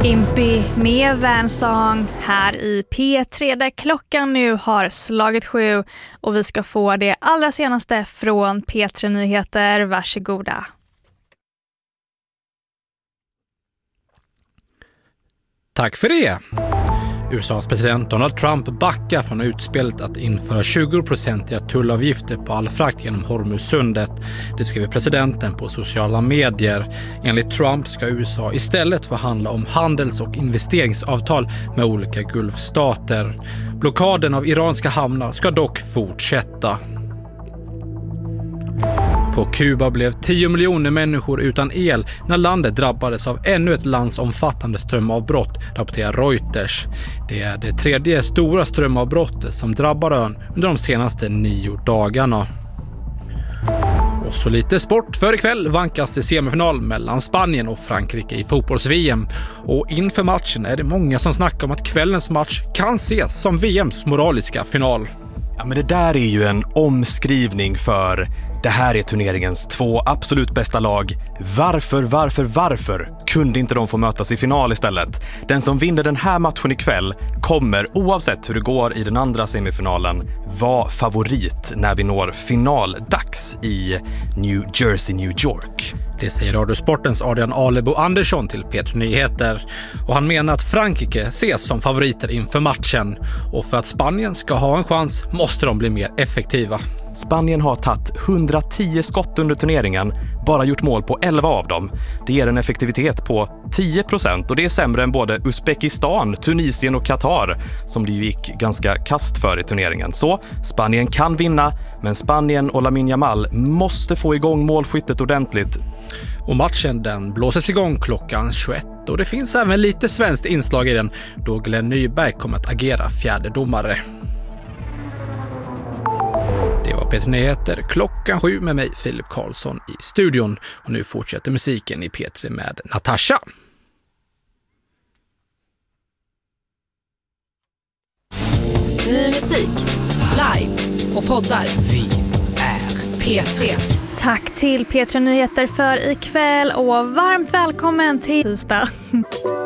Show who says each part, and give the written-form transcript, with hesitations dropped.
Speaker 1: Impy med Vansong här i P3 där klockan nu har slagit 7 och vi ska få det allra senaste från P3 Nyheter. Varsågoda.
Speaker 2: Tack för det! USAs president Donald Trump backar från utspelet att införa 20-procentiga tullavgifter på all frakt genom Hormuzsundet. Det skriver presidenten på sociala medier. Enligt Trump ska USA istället förhandla om handels- och investeringsavtal med olika gulfstater. Blockaden av iranska hamnar ska dock fortsätta. På Kuba blev 10 miljoner människor utan el när landet drabbades av ännu ett landsomfattande strömavbrott, rapporterar Reuters. Det är det tredje stora strömavbrottet som drabbar ön under de senaste 9 dagarna. Och så lite sport. För ikväll vankas i semifinal mellan Spanien och Frankrike i fotbolls-VM. Och inför matchen är det många som snackar om att kvällens match kan ses som VMs moraliska final.
Speaker 3: Ja, men det där är ju en omskrivning för det här är turneringens 2 absolut bästa lag. Varför kunde inte de få mötas i final istället? Den som vinner den här matchen ikväll kommer, oavsett hur det går i den andra semifinalen, vara favorit när vi når finaldags i New Jersey, New York.
Speaker 2: Det säger Radiosportens Adrian Alebo Andersson till P3 Nyheter. Och han menar att Frankrike ses som favoriter inför matchen. Och för att Spanien ska ha en chans måste de bli mer effektiva.
Speaker 3: Spanien har tagit 110 skott under turneringen, bara gjort mål på 11 av dem. Det ger en effektivitet på 10% och det är sämre än både Uzbekistan, Tunisien och Qatar som det gick ganska kast för i turneringen. Så Spanien kan vinna, men Spanien och Lamine Yamal måste få igång målskyttet ordentligt.
Speaker 2: Och matchen den blåses igång klockan 21 och det finns även lite svenskt inslag i den då Glenn Nyberg kommer att agera fjärde domare. Det var P3 Nyheter klockan 7 med mig Filip Karlsson i studion. Och nu fortsätter musiken i P3 med Natasha.
Speaker 4: Ny musik, live och poddar.
Speaker 5: Vi är
Speaker 4: P3.
Speaker 1: Tack till P3 Nyheter för ikväll och varmt välkommen till tisdag.